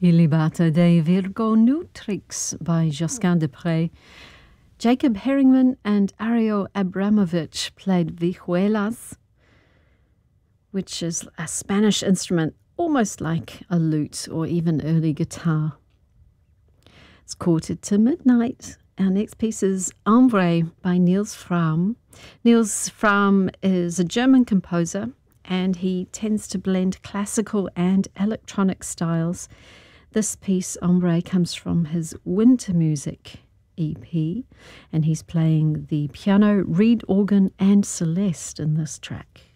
Ilibata de Virgo Nutrix by Josquin des Prez. Jacob Herringman and Ario Abramovich played vihuelas, which is a Spanish instrument almost like a lute or even early guitar. It's quarter to midnight. Our next piece is Ombre by Niels Frahm. Niels Frahm is a German composer, and he tends to blend classical and electronic styles. This piece, Ombre, comes from his Winter Music EP, and he's playing the piano, reed organ, and celeste in this track.